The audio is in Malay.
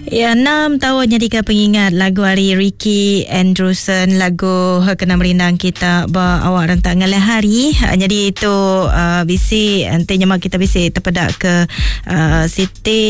Ya, 6 tahun jadikan pengingat lagu hari Ricky Andrewson, lagu Kena Merindang Kita Awak Rentak Ngalah Hari. Jadi itu bisik nantinya mak kita bisik terpedak ke Siti